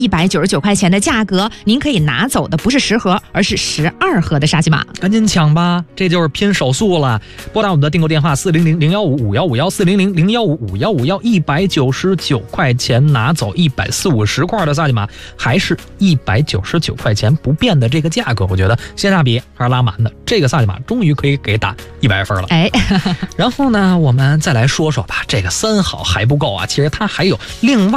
199块钱的价格，您可以拿走的不是10盒，而是12盒的沙琪玛。 赶紧抢吧，这就是拼手速了。拨打我们的订购电话400-015-5151，400-015-5151，199块钱拿走140-150块的萨琪玛，还是199块钱不变的这个价格，我觉得性价比还是拉满的。这个萨琪玛终于可以给打100分了。然后呢，我们再来说说吧，这个3好还不够啊，其实它还有另外